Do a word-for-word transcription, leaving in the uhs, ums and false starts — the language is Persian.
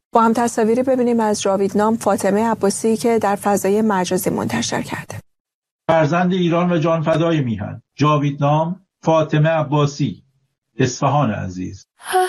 با هم تصاویری ببینیم از جاویدنام فاطمه عباسی که در فضای مجازی منتشر کرده. فرزند ایران و جانفدای میهن، جاویدنام فاطمه عباسی، اصفهان عزیز.